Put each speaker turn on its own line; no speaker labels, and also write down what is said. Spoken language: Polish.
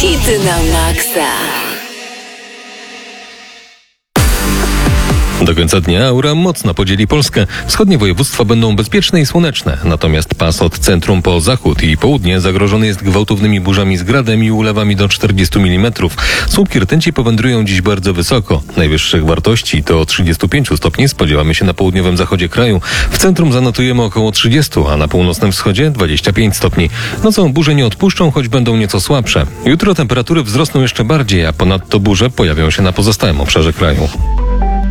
Hity na maksa.
Do końca dnia aura mocno podzieli Polskę. Wschodnie województwa będą bezpieczne i słoneczne, natomiast pas od centrum po zachód i południe zagrożony jest gwałtownymi burzami z gradem i ulewami do 40 mm. Słupki rtęci powędrują dziś bardzo wysoko. Najwyższych wartości to 35 stopni spodziewamy się na południowym zachodzie kraju. W centrum zanotujemy około 30, a na północnym wschodzie 25 stopni. Nocą burze nie odpuszczą, choć będą nieco słabsze. Jutro temperatury wzrosną jeszcze bardziej, a ponadto burze pojawią się na pozostałym obszarze kraju.